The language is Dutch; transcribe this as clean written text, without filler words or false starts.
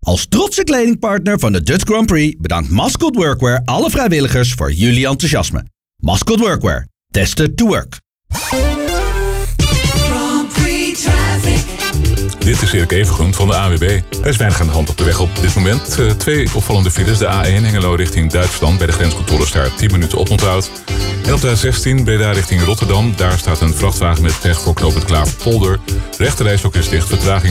Als trotse kledingpartner van de Dutch Grand Prix bedankt Mascot Workwear alle vrijwilligers voor jullie enthousiasme. Mascot Workwear. Tested to work. Dit is Erik Evengroen van de AWB. Er is weinig aan de hand op de weg op dit moment. 2 opvallende files. De A1 Hengelo richting Duitsland. Bij de grenscontrole staat 10 minuten oponthoud. En op de A16 Breda richting Rotterdam. Daar staat een vrachtwagen met pech voor knooppunt Klaverpolder. De rechterrijstrook is dicht. Vertraging